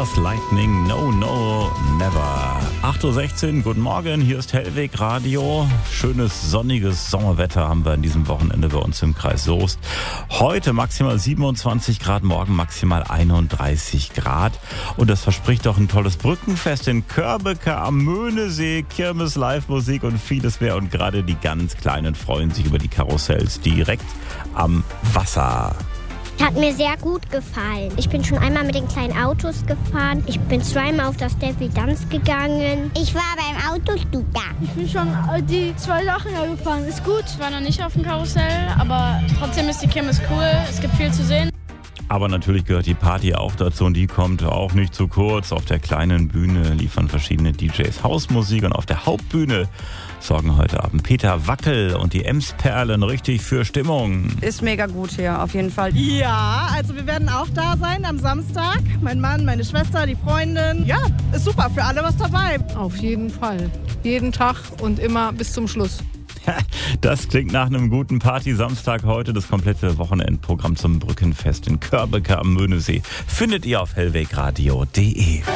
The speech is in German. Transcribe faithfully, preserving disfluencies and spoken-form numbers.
war's. Lightning, no, no, never. acht Uhr sechzehn, guten Morgen, hier ist Hellweg Radio. Schönes, sonniges Sommerwetter haben wir an diesem Wochenende bei uns im Kreis Soest. Heute maximal siebenundzwanzig Grad, morgen maximal einunddreißig Grad. Und das verspricht doch ein tolles Brückenfest in Körbeke am Möhnesee. Kirmes, Live-Musik und vieles mehr. Und gerade die ganz Kleinen freuen sich über die Karussells direkt am Wasser. Hat mir sehr gut gefallen. Ich bin schon einmal mit den kleinen Autos gefahren. Ich bin zweimal auf das Devil Dance gegangen. Ich war beim Autoscooter. Ich bin schon die zwei Sachen gefahren. Ist gut. Ich war noch nicht auf dem Karussell, aber trotzdem ist die Kirmes cool. Es gibt viel zu sehen. Aber natürlich gehört die Party auch dazu und die kommt auch nicht zu kurz. Auf der kleinen Bühne liefern verschiedene D Js Hausmusik und auf der Hauptbühne sorgen heute Abend Peter Wackel und die Emsperlen richtig für Stimmung. Ist mega gut hier, auf jeden Fall. Ja, also wir werden auch da sein am Samstag. Mein Mann, meine Schwester, die Freundin. Ja, ist super, für alle was dabei. Auf jeden Fall. Jeden Tag und immer bis zum Schluss. Das klingt nach einem guten Party-Samstag heute. Das komplette Wochenendprogramm zum Brückenfest in Körbeke am Möhnesee findet ihr auf hellwegradio punkt de.